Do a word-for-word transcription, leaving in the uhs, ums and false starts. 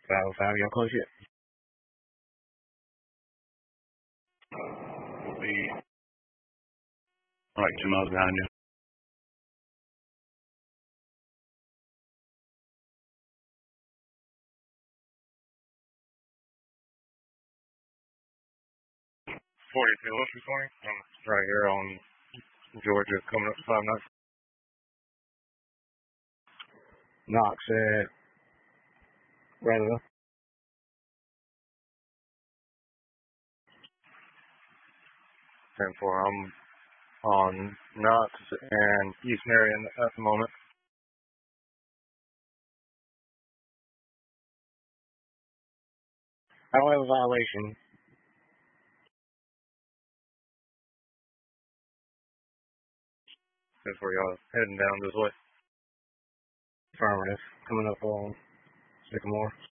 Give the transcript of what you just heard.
five oh five, y'all close yet? We'll be like two miles behind you. forty-two, what's your point? I'm right here on Georgia, coming up to five knots. Knox at Redwood. ten four, I'm on Knox and East Marion at the moment. I don't have a violation. That's where y'all heading down this way. Affirmative. Coming up on Sycamore.